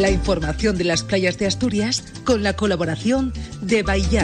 La información de las playas de Asturias con la colaboración de Baillat.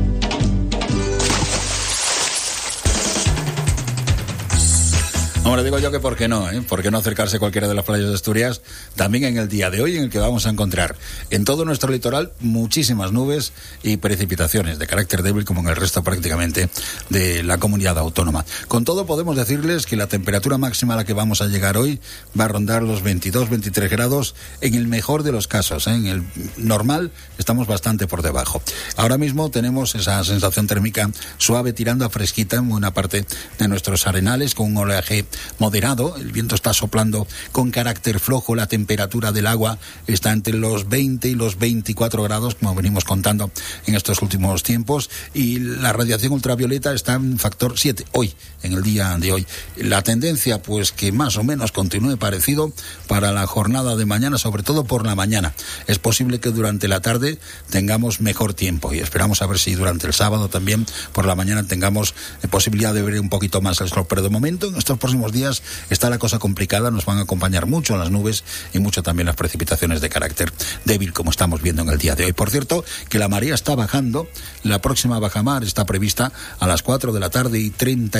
Hombre, digo yo que por qué no, ¿Por qué no acercarse a cualquiera de las playas de Asturias también en el día de hoy, en el que vamos a encontrar en todo nuestro litoral muchísimas nubes y precipitaciones de carácter débil, como en el resto prácticamente de la comunidad autónoma. Con todo, podemos decirles que la temperatura máxima a la que vamos a llegar hoy va a rondar los 22-23 grados en el mejor de los casos, En el normal estamos bastante por debajo. Ahora mismo tenemos esa sensación térmica suave tirando a fresquita en buena parte de nuestros arenales, con un oleaje moderado. El viento está soplando con carácter flojo, la temperatura del agua está entre los 20 y los 24 grados, como venimos contando en estos últimos tiempos, y la radiación ultravioleta está en factor 7 hoy, en el día de hoy. La tendencia, pues, que más o menos continúe parecido para la jornada de mañana, sobre todo por la mañana. Es posible que durante la tarde tengamos mejor tiempo, y esperamos a ver si durante el sábado también por la mañana tengamos posibilidad de ver un poquito más el sol, pero de momento en estos próximos días está la cosa complicada. Nos van a acompañar mucho las nubes y mucho también las precipitaciones de carácter débil, como estamos viendo en el día de hoy. Por cierto, que la marea está bajando. La próxima bajamar está prevista a las 4 de la tarde y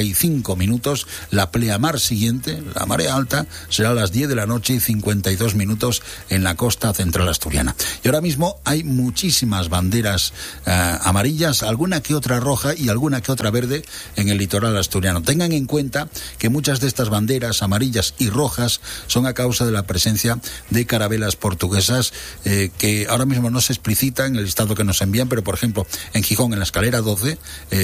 35 minutos. La pleamar siguiente, la marea alta, será a las 10 de la noche y 52 minutos en la costa central asturiana. Y ahora mismo hay muchísimas banderas amarillas, alguna que otra roja y alguna que otra verde en el litoral asturiano. Tengan en cuenta que muchas de estas banderas amarillas y rojas son a causa de la presencia de carabelas portuguesas que ahora mismo no se explicita en el listado que nos envían, pero por ejemplo en Gijón, en la escalera 12,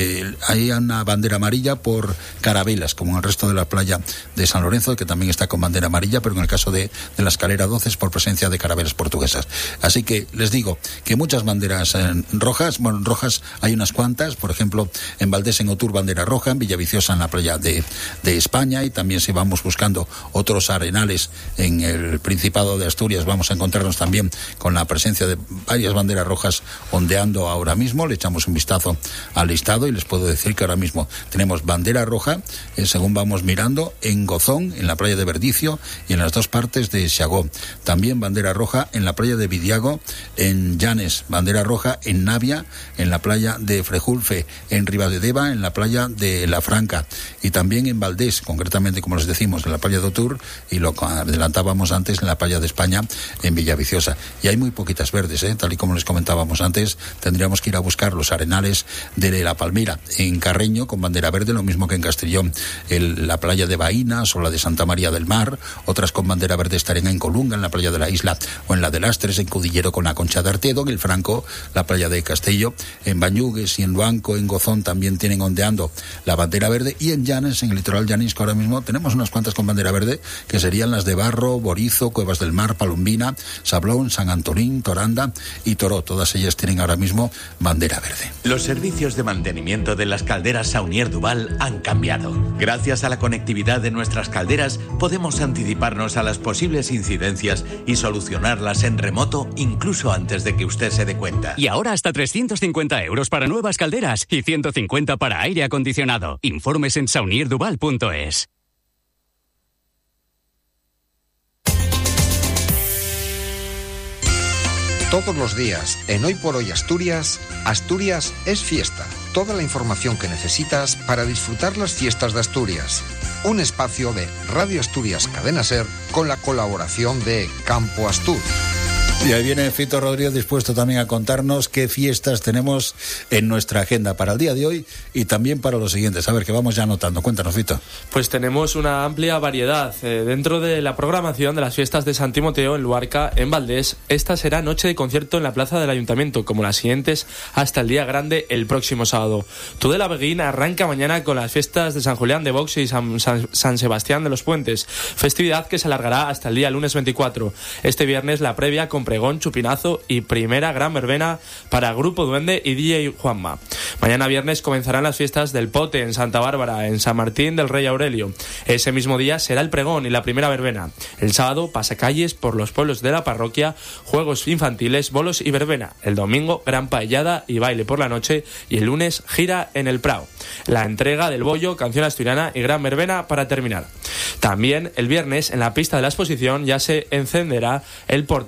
hay una bandera amarilla por carabelas, como en el resto de la playa de San Lorenzo, que también está con bandera amarilla, pero en el caso de la escalera 12 es por presencia de carabelas portuguesas. Así que les digo que muchas banderas rojas hay unas cuantas, por ejemplo en Valdés, en Otur, bandera roja, en Villaviciosa, en la playa de España, y también si vamos buscando otros arenales en el Principado de Asturias vamos a encontrarnos también con la presencia de varias banderas rojas ondeando ahora mismo. Le echamos un vistazo al listado y les puedo decir que ahora mismo tenemos bandera roja, según vamos mirando, en Gozón, en la playa de Verdicio y en las dos partes de Xagó. También bandera roja en la playa de Vidiago, en Llanes, bandera roja en Navia, en la playa de Frejulfe, en Ribadedeva, en la playa de La Franca, y también en Valdés, concretamente, como les decimos, en la playa de Otur, y lo adelantábamos antes, en la playa de España, en Villaviciosa. Y hay muy poquitas verdes, tal y como les comentábamos antes. Tendríamos que ir a buscar los arenales de La Palmira, en Carreño, con bandera verde, lo mismo que en Castellón, la playa de Baínas o la de Santa María del Mar. Otras con bandera verde estarían en Colunga, en la playa de la Isla, o en la de Lastres, en Cudillero con la Concha de Artedo, en el Franco, la playa de Castelló, en Bañugues y en Luanco, en Gozón, también tienen ondeando la bandera verde, y en Llanes, en el litoral llanisco, ahora mismo tenemos unas cuantas con bandera verde, que serían las de Barro, Borizo, Cuevas del Mar, Palumbina, Sablón, San Antonín, Toranda y Toró. Todas ellas tienen ahora mismo bandera verde. Los servicios de mantenimiento de las calderas Saunier Duval han cambiado. Gracias a la conectividad de nuestras calderas, podemos anticiparnos a las posibles incidencias y solucionarlas en remoto, incluso antes de que usted se dé cuenta. Y ahora hasta 350 euros para nuevas calderas y 150 para aire acondicionado. Informes en saunierduval.es. Todos los días, en Hoy por Hoy Asturias, Asturias es fiesta. Toda la información que necesitas para disfrutar las fiestas de Asturias. Un espacio de Radio Asturias Cadena Ser con la colaboración de Campo Astur. Y ahí viene Fito Rodríguez, dispuesto también a contarnos qué fiestas tenemos en nuestra agenda para el día de hoy y también para los siguientes. A ver, que vamos ya anotando. Cuéntanos, Fito. Pues tenemos una amplia variedad. Dentro de la programación de las fiestas de San Timoteo en Luarca, en Valdés, esta será noche de concierto en la plaza del Ayuntamiento, como las siguientes, hasta el día grande el próximo sábado. Tudela Beguín arranca mañana con las fiestas de San Julián de Box y San Sebastián de los Puentes, festividad que se alargará hasta el día lunes 24. Este viernes la previa con pregón, chupinazo y primera gran verbena para Grupo Duende y DJ Juanma. Mañana viernes comenzarán las fiestas del Pote en Santa Bárbara, en San Martín del Rey Aurelio. Ese mismo día será el pregón y la primera verbena. El sábado pasacalles por los pueblos de la parroquia, juegos infantiles, bolos y verbena. El domingo gran paellada y baile por la noche, y el lunes gira en el Prado. La entrega del bollo, canción asturiana y gran verbena para terminar. También el viernes en la pista de la exposición ya se encenderá el portal del feriado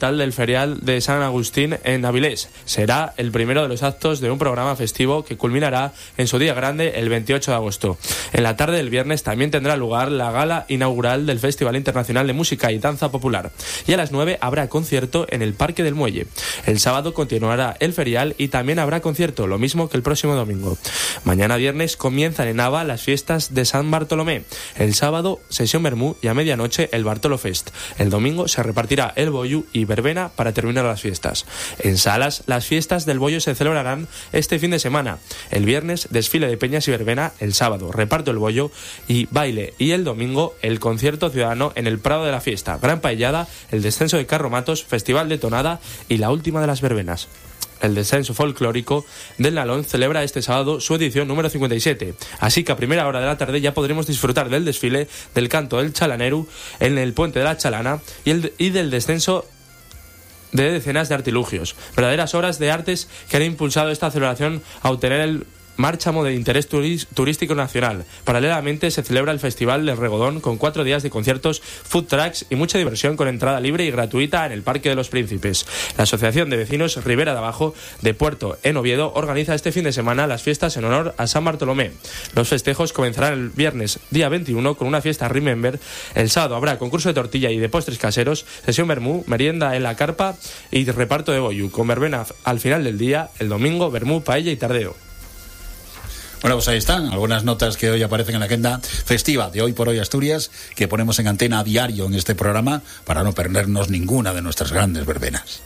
ferial de San Agustín en Avilés. Será el primero de los actos de un programa festivo que culminará en su día grande el 28 de agosto. En la tarde del viernes también tendrá lugar la gala inaugural del Festival Internacional de Música y Danza Popular. Y a las 9 habrá concierto en el Parque del Muelle. El sábado continuará el ferial y también habrá concierto, lo mismo que el próximo domingo. Mañana viernes comienzan en Nava las fiestas de San Bartolomé. El sábado, sesión Bermú y a medianoche el Bartolo Fest. El domingo se repartirá el bollo y verbena para terminar las fiestas. En Salas, las fiestas del bollo se celebrarán este fin de semana. El viernes, desfile de peñas y verbena. El sábado, reparto del bollo y baile. Y el domingo, el concierto ciudadano en el Prado de la Fiesta. Gran paellada, el descenso de carromatos, festival de tonada y la última de las verbenas. El descenso folclórico del Nalón celebra este sábado su edición número 57. Así que a primera hora de la tarde ya podremos disfrutar del desfile, del canto del Chalaneru en el Puente de la Chalana y del descenso de decenas de artilugios. Verdaderas obras de artes que han impulsado esta celebración a obtener el márchamo de interés turístico nacional. Paralelamente se celebra el Festival del Regodón con 4 días de conciertos, food trucks y mucha diversión con entrada libre y gratuita en el Parque de los Príncipes. La Asociación de Vecinos Ribera de Abajo de Puerto en Oviedo organiza este fin de semana las fiestas en honor a San Bartolomé. Los festejos comenzarán el viernes día 21 con una fiesta Remember. El sábado habrá concurso de tortilla y de postres caseros, sesión Bermú, merienda en la carpa y reparto de bollo, con verbena al final del día. El domingo, Bermú, paella y tardeo. Bueno, pues ahí están algunas notas que hoy aparecen en la agenda festiva de Hoy por Hoy Asturias, que ponemos en antena a diario en este programa para no perdernos ninguna de nuestras grandes verbenas.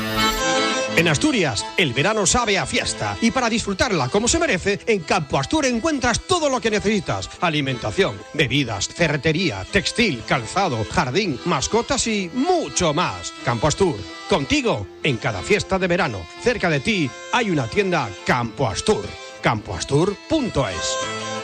En Asturias, el verano sabe a fiesta y para disfrutarla como se merece, en Campo Astur encuentras todo lo que necesitas: alimentación, bebidas, ferretería, textil, calzado, jardín, mascotas y mucho más. Campo Astur, contigo en cada fiesta de verano. Cerca de ti hay una tienda Campo Astur. campoastur.es.